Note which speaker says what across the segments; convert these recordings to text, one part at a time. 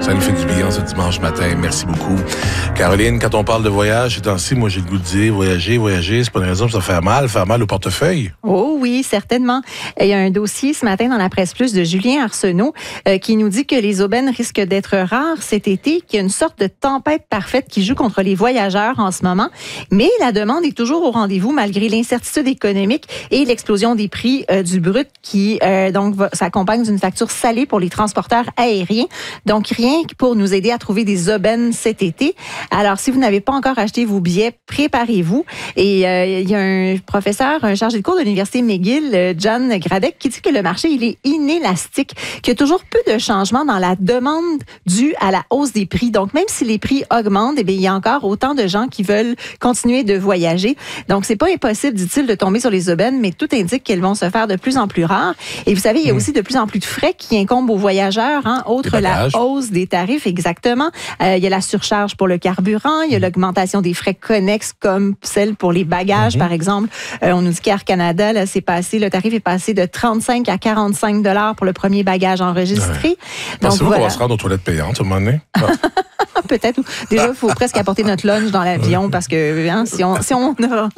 Speaker 1: Ça nous fait du bien ce dimanche matin. Merci beaucoup. Caroline, quand on parle de voyage, ces temps-ci, moi, j'ai le goût de dire voyager, c'est pas une raison pour ça faire mal au portefeuille.
Speaker 2: Oh oui, certainement. Il y a un dossier ce matin dans la Presse Plus de Julien Arsenault qui nous dit que les aubaines risquent d'être rares cet été, qu'il y a une sorte de tempête parfaite qui joue contre les voyageurs en ce moment. Mais la demande est toujours au rendez-vous malgré l'incertitude économique et l'explosion des prix du brut qui s'accompagne d'une facture salée pour les transporteurs aériens. Donc, rien que pour nous aider à trouver des aubaines cet été. Alors, si vous n'avez pas encore acheté vos billets, préparez-vous. Et il y a un professeur, un chargé de cours de l'Université McGill, John Gradek, qui dit que le marché, il est inélastique, qu'il y a toujours peu de changements dans la demande due à la hausse des prix. Donc, même si les prix augmentent, il y a encore autant de gens qui veulent continuer de voyager. Donc, c'est pas impossible, dit-il, de tomber sur les aubaines, mais tout indique qu'elles vont se faire de plus en plus rares. Et vous savez, il y a aussi de plus en plus de frais qui incombent aux voyageurs, outre la hausse des tarifs, exactement. Il y a la surcharge pour le carburant, il y a l'augmentation des frais connexes comme celle pour les bagages, par exemple. On nous dit qu'Air Canada, là, le tarif est passé de 35 à 45 $ pour le premier bagage enregistré.
Speaker 1: Ouais. Pensez-vous qu'on va se rendre aux toilettes payantes à un moment donné?
Speaker 2: Peut-être. Déjà, il faut presque apporter notre lunch dans l'avion parce que si on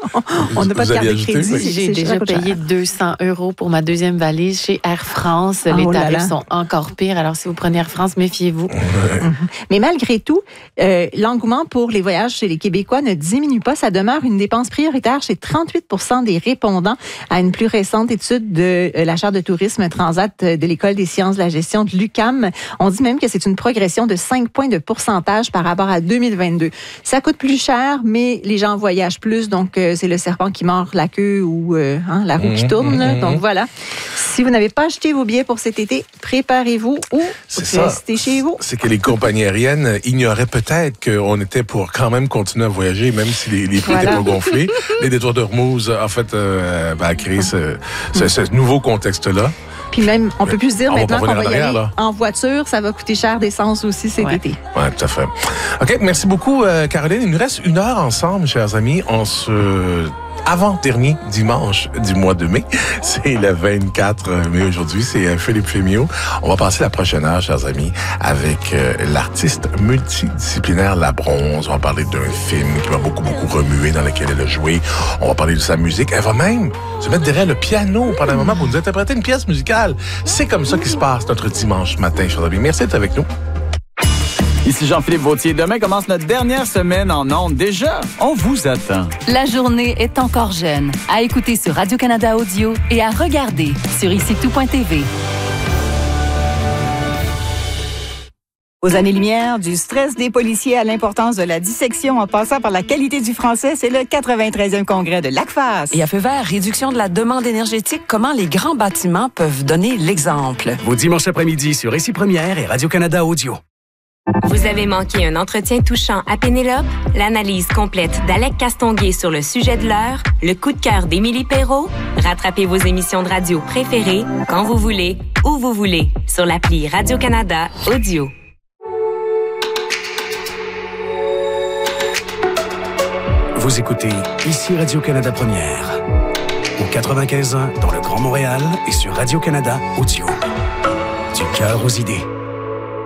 Speaker 2: n'a pas de carte de crédit.
Speaker 3: J'ai déjà payé 200 € pour ma deuxième valise chez Air France. Les tarifs sont encore pires. Alors, si vous prenez Air France, méfiez-vous.
Speaker 2: Mais malgré tout, l'engouement pour les voyages chez les Québécois ne diminue pas. Ça demeure une dépense prioritaire chez 38 % des répondants à une plus récente étude de la chaire de tourisme Transat de l'École des sciences de la gestion de l'UQAM. On dit même que c'est une progression de 5 points de pourcentage par rapport à 2022. Ça coûte plus cher, mais les gens voyagent plus, donc c'est le serpent qui mord la queue ou la roue qui tourne. Donc voilà. Si vous n'avez pas acheté vos billets pour cet été, préparez-vous ou restez chez vous. C'est
Speaker 1: que les compagnies aériennes ignoraient peut-être qu'on était pour quand même continuer à voyager, même si les prix étaient pas gonflés. Les détours d'Ormuz, en fait, a créé ce nouveau contexte-là.
Speaker 2: Puis même, on peut plus se dire maintenant qu'on va y aller en voiture, ça va coûter cher d'essence aussi cet été.
Speaker 1: Oui, tout à fait. OK, merci beaucoup, Caroline. Il nous reste 1 heure ensemble, chers amis. On se... avant-dernier dimanche du mois de mai. C'est le 24 mai aujourd'hui. C'est Philippe Fémiot. On va passer la prochaine heure, chers amis, avec l'artiste multidisciplinaire La Bronze. On va parler d'un film qui m'a beaucoup remué, dans lequel elle a joué. On va parler de sa musique. Elle va même se mettre derrière le piano pendant un moment pour nous interpréter une pièce musicale. C'est comme ça qu'il se passe notre dimanche matin, chers amis. Merci d'être avec nous.
Speaker 4: Ici Jean-Philippe Vautier. Demain commence notre dernière semaine en ondes. Déjà, on vous attend.
Speaker 5: La journée est encore jeune. À écouter sur Radio-Canada Audio et à regarder sur ICITOUP.tv.
Speaker 6: Aux années-lumière, du stress des policiers à l'importance de la dissection en passant par la qualité du français, c'est le 93e congrès de l'ACFAS.
Speaker 7: Et à feu vert, réduction de la demande énergétique, comment les grands bâtiments peuvent donner l'exemple.
Speaker 8: Vos dimanches après-midi sur Ici Première et Radio-Canada Audio.
Speaker 9: Vous avez manqué un entretien touchant à Pénélope? L'analyse complète d'Alec Castonguay sur le sujet de l'heure? Le coup de cœur d'Émilie Perrault? Rattrapez vos émissions de radio préférées quand vous voulez, où vous voulez, sur l'appli Radio-Canada Audio.
Speaker 8: Vous écoutez Ici Radio-Canada Première. Au 95.1 dans le Grand Montréal et sur Radio-Canada Audio. Du cœur aux idées.